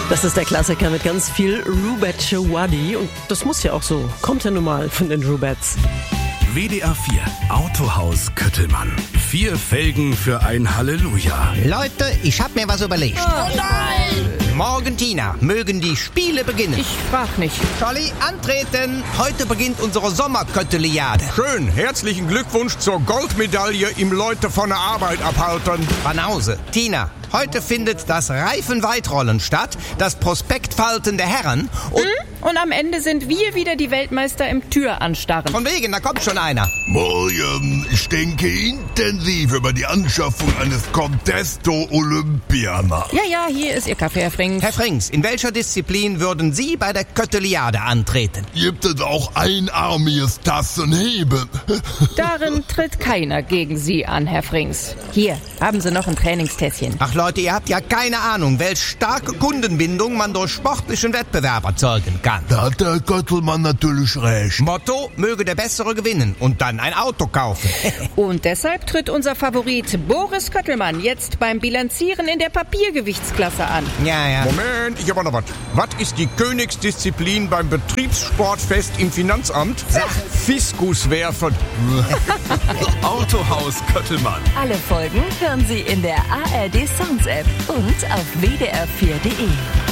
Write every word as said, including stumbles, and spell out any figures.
Das ist der Klassiker mit ganz viel Rubet Waddy und das muss ja auch so. Kommt ja nun mal von den Rubets. W D R vier Autohaus Köttelmann. Vier Felgen für ein Halleluja. Leute, ich hab mir was überlegt. Oh nein! Morgen, Tina, mögen die Spiele beginnen. Ich frag nicht. Scholli, antreten. Heute beginnt unsere Sommerkötteliade. Schön, herzlichen Glückwunsch zur Goldmedaille im Leute von der Arbeit abhalten. Banause. Tina, heute findet das Reifenweitrollen statt, das Prospektfalten der Herren und... Hm? Und am Ende sind wir wieder die Weltmeister im Türanstarren. Von wegen, da kommt schon einer. Morgen, ich denke intensiv über die Anschaffung eines Contesto Olympia nach. Ja, ja, hier ist Ihr Kaffee, Herr Frings. Herr Frings, in welcher Disziplin würden Sie bei der Kötteliade antreten? Gibt es auch einarmiges Tassenheben? Darin tritt keiner gegen Sie an, Herr Frings. Hier, haben Sie noch ein Trainingstässchen. Ach Leute, ihr habt ja keine Ahnung, welch starke Kundenbindung man durch sportlichen Wettbewerb erzeugen kann. Da hat der Köttelmann natürlich recht. Motto, möge der Bessere gewinnen und dann ein Auto kaufen. Und deshalb tritt unser Favorit Boris Köttelmann jetzt beim Bilanzieren in der Papiergewichtsklasse an. Ja, ja. Moment, ich hab noch was. Was ist die Königsdisziplin beim Betriebssportfest im Finanzamt? Sag. Fiskus werfen. Autohaus Köttelmann. Alle Folgen hören Sie in der A R D Sounds App und auf w d r vier punkt d e.